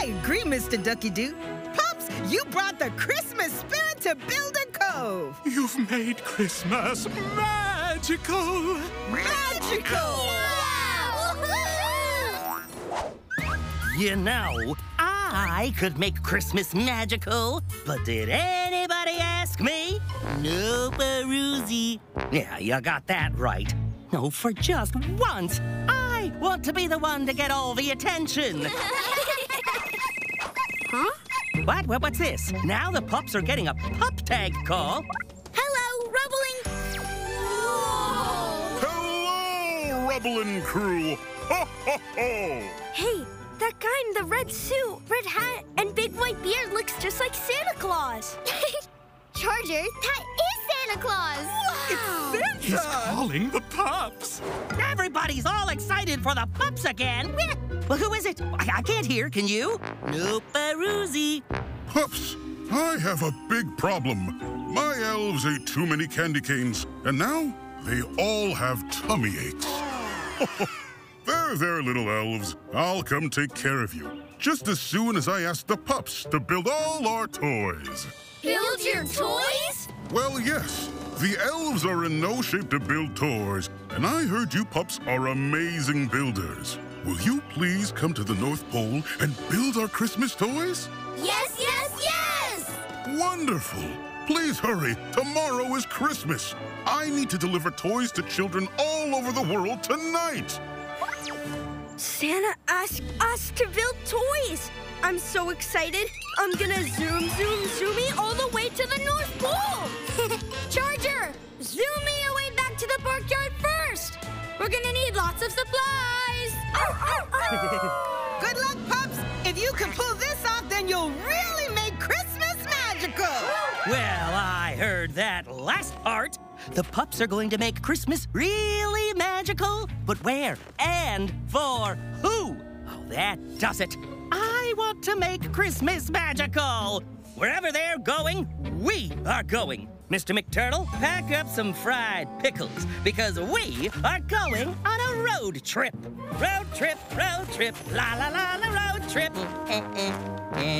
I agree, Mr. Ducky Doo. Pops, you brought the Christmas spirit to Builder Cove. You've made Christmas magical. Magical! You know, I could make Christmas magical, but did anybody ask me? No, Peruzzi. Yeah, you got that right. No, for just once, I want to be the one to get all the attention. Huh? What's this? Now the pups are getting a pup tag call. Hello, Rubbling. Hello, Rubbling crew. Ho, ho, ho. Hey, that guy in the red suit, red hat, and big white beard looks just like Santa Claus. Charger, that is Santa Claus. Wow. He's calling the pups. Everybody's all excited for the pups again. Well, who is it? I can't hear, can you? No, Peruzzi. Pups, I have a big problem. My elves ate too many candy canes, and now they all have tummy aches. There, little elves. I'll come take care of you, just as soon as I ask the pups to build all our toys. Build your toys? Well, yes. The elves are in no shape to build toys, and I heard you pups are amazing builders. Will you please come to the North Pole and build our Christmas toys? Yes, yes, yes! Wonderful! Please hurry. Tomorrow is Christmas. I need to deliver toys to children all over the world tonight. Santa asked us to build toys. I'm so excited. I'm gonna zoom all the way to the North Pole. Charger, zoom me away back to the Barkyard first. We're gonna need lots of supplies. Good luck, Pops. If you can pull this off, then you'll really make Christmas magical. Well, I heard that last part. The pups are going to make Christmas really magical. But where and for who? Oh, that does it. I want to make Christmas magical. Wherever they're going, we are going. Mr. McTurtle, pack up some fried pickles because we are going on a road trip. Road trip, la la la la road trip.